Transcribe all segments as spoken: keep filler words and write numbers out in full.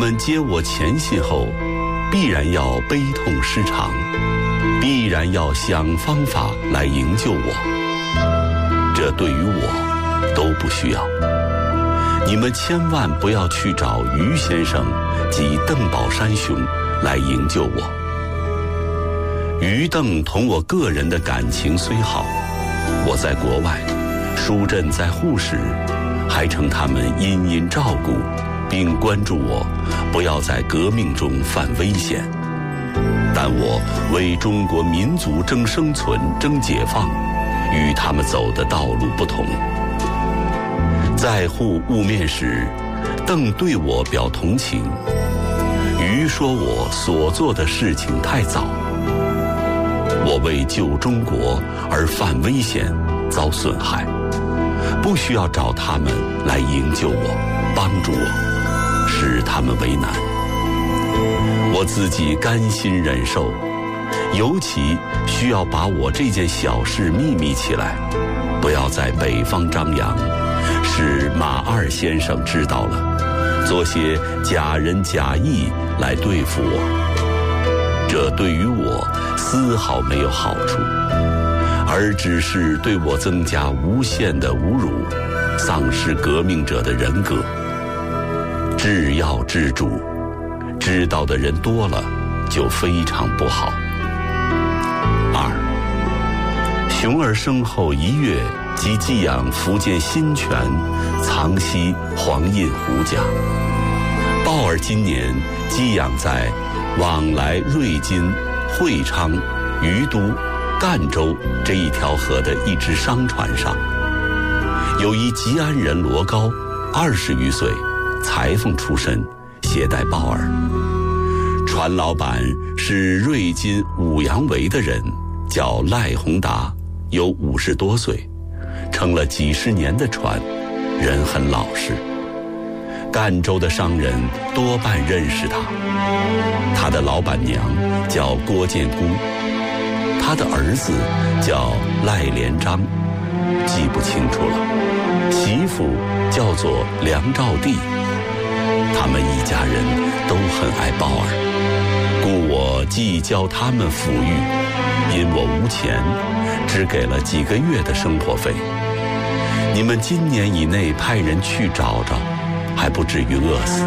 们接我前信后，必然要悲痛失常，必然要想方法来营救我。这对于我都不需要。你们千万不要去找于先生及邓宝山兄来营救我。于邓同我个人的感情虽好，我在国外，舒振在沪时，还称他们殷殷照顾，并关注我不要在革命中犯危险。但我为中国民族争生存、争解放，与他们走的道路不同。在沪晤面时，邓对我表同情，于说我所做的事情太早，我为救中国而犯危险，遭损害，不需要找他们来营救我、帮助我，使他们为难。我自己甘心忍受，尤其需要把我这件小事秘密起来，不要在北方张扬，使马二先生知道了，做些假仁假义来对付我。这对于我丝毫没有好处，而只是对我增加无限的侮辱，丧失革命者的人格。治要治主，知道的人多了，就非常不好。二，熊儿生后一月即寄养福建新泉藏西黄印胡家，鲍儿今年寄养在往来瑞金、会昌、于都、赣州这一条河的一只商船上。有一吉安人罗高，二十余岁，裁缝出身，携带鲍儿。船老板是瑞金五羊围的人，叫赖宏达，有五十多岁，撑了几十年的船，人很老实。赣州的商人多半认识他。他的老板娘叫郭建姑，他的儿子叫赖连章，记不清楚了。媳妇叫做梁兆娣。他们一家人都很爱鲍儿，故我既教他们抚育，因我无钱，只给了几个月的生活费。你们今年以内派人去找找，还不至于饿死。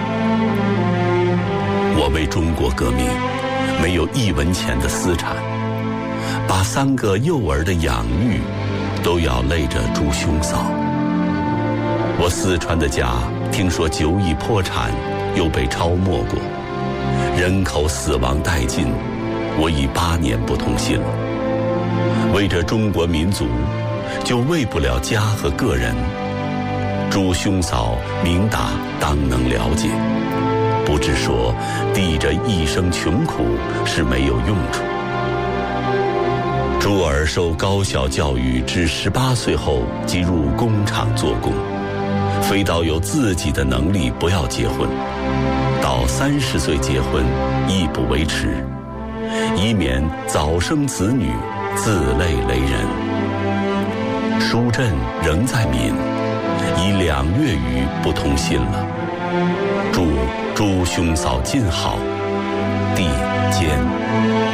我为中国革命没有一文钱的私产，把三个幼儿的养育都要累着朱兄嫂。我四川的家听说久已破产，又被抄没过，人口死亡殆尽，我已八年不通信了。为着中国民族，就为不了家和个人。朱兄嫂明达当能了解，不只说弟着一生穷苦是没有用处。朱儿受高校教育至十八岁后即入工厂做工，非到有自己的能力不要结婚，到三十岁结婚亦不为迟，以免早生子女自累雷人。舒振仍在闽，已两月余不通信了。祝朱兄嫂尽好，弟坚。